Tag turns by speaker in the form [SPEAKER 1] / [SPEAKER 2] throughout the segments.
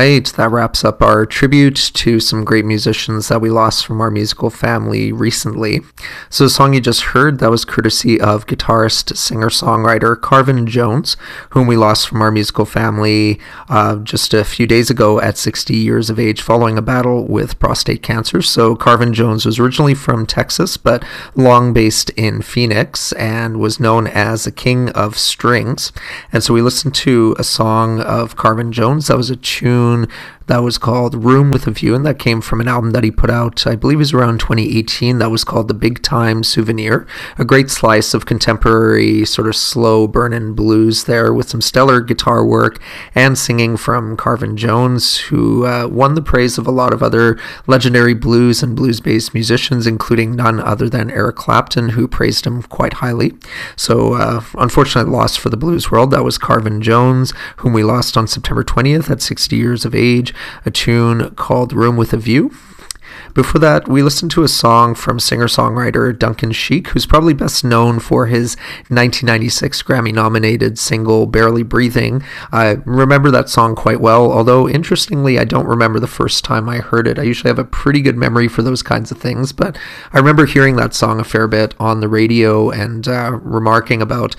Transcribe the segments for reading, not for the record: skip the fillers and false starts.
[SPEAKER 1] right, that wraps up our tribute to some great musicians that we lost from our musical family recently. So the song you just heard, that was courtesy of guitarist, singer-songwriter Carvin Jones, whom we lost from our musical family just a few days ago at 60 years of age following a battle with prostate cancer. So Carvin Jones was originally from Texas, but long based in Phoenix, and was known as the King of Strings. And so we listened to a song of Carvin Jones that was a tune that was called Room with a View, and that came from an album that he put out, I believe it was around 2018, that was called The Big Time Souvenir. A great slice of contemporary, sort of slow burnin' blues there, with some stellar guitar work and singing from Carvin Jones, who won the praise of a lot of other legendary blues and blues-based musicians, including none other than Eric Clapton, who praised him quite highly. So, unfortunate loss for the blues world. That was Carvin Jones, whom we lost on September 20th at 60 years of age. A tune called Room with a View. Before that, we listened to a song from singer-songwriter Duncan Sheik, who's probably best known for his 1996 Grammy-nominated single, Barely Breathing. I remember that song quite well, although, interestingly, I don't remember the first time I heard it. I usually have a pretty good memory for those kinds of things, but I remember hearing that song a fair bit on the radio and remarking about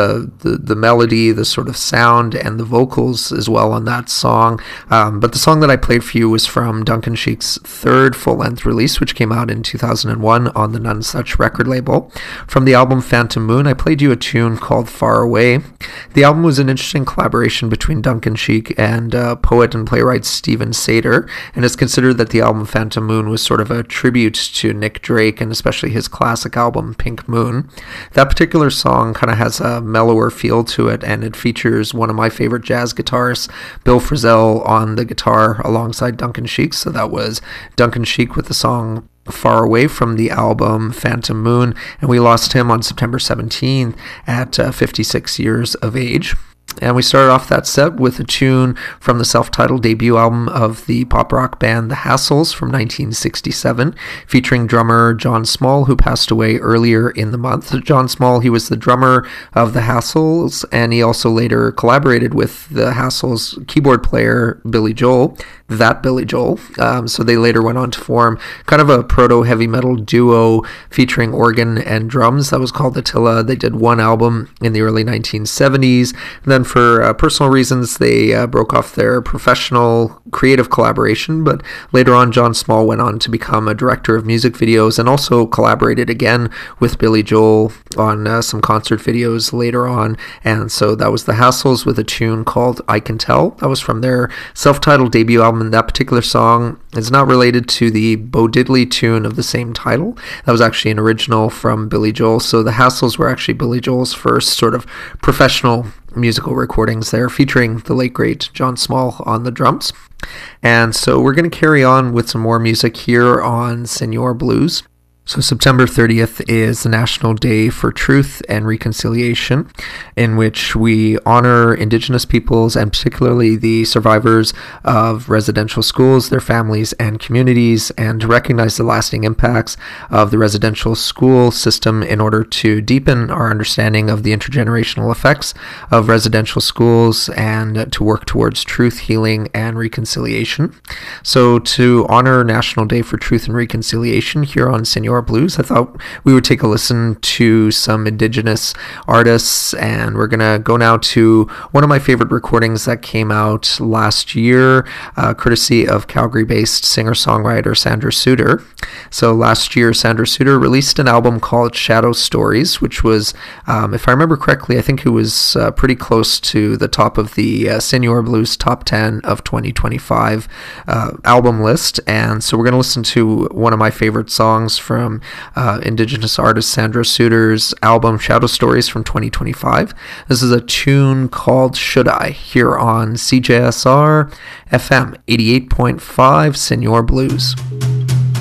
[SPEAKER 1] the melody, the sort of sound, and the vocals as well on that song. But the song that I played for you was from Duncan Sheik's third full-length release, which came out in 2001 on the None Such record label. From the album Phantom Moon, I played you a tune called Far Away. The album was an interesting collaboration between Duncan Sheik and poet and playwright Stephen Sater, and it's considered that the album Phantom Moon was sort of a tribute to Nick Drake, and especially his classic album Pink Moon. That particular song kind of has a mellower feel to it, and it features one of my favorite jazz guitarists, Bill Frisell, on the guitar alongside Duncan Sheik. So that was Duncan Sheik with the song Far Away from the album Phantom Moon, and we lost him on September 17th at 56 years of age. And we started off that set with a tune from the self-titled debut album of the pop rock band The Hassles from 1967, featuring drummer John Small, who passed away earlier in the month. John Small, he was the drummer of The Hassles, and he also later collaborated with The Hassles keyboard player Billy Joel, that Billy Joel. So they later went on to form kind of a proto-heavy metal duo featuring organ and drums that was called Attila. They did one album in the early 1970s, and then for personal reasons, they broke off their professional creative collaboration, but later on, John Small went on to become a director of music videos and also collaborated again with Billy Joel on some concert videos later on. And so that was The Hassles with a tune called I Can Tell. That was from their self-titled debut album, and that particular song is not related to the Bo Diddley tune of the same title. That was actually an original from Billy Joel. So The Hassles were actually Billy Joel's first sort of professional musical recordings there, featuring the late great John Small on the drums. And so we're going to carry on with some more music here on Senor Blues. So September 30th is the National Day for Truth and Reconciliation, in which we honor Indigenous peoples and particularly the survivors of residential schools, their families and communities, and to recognize the lasting impacts of the residential school system in order to deepen our understanding of the intergenerational effects of residential schools and to work towards truth, healing, and reconciliation. So to honor National Day for Truth and Reconciliation here on Senor Blues, I thought we would take a listen to some Indigenous artists, and we're gonna go now to one of my favorite recordings that came out last year, courtesy of Calgary-based singer-songwriter Sandra Suter. So last year, Sandra Suter released an album called Shadow Stories, which was, if I remember correctly, I think it was pretty close to the top of the Senor Blues Top 10 of 2025 album list. And so we're going to listen to one of my favorite songs from Indigenous artist Sandra Suter's album Shadow Stories from 2025. This is a tune called Should I, here on CJSR FM 88.5 Senor Blues.